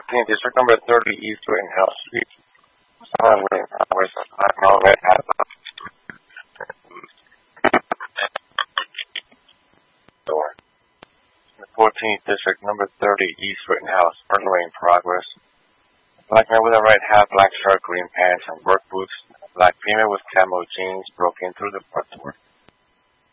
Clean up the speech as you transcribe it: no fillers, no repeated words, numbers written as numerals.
14th District, number 30 East Rittenhouse Street. Someone with a black male red hat. Door. The 14th District, number 30 East Rittenhouse, burglary in progress. Black man with a red hat, black shirt, green pants, and work boots. Black female with camo jeans broke in through the front door.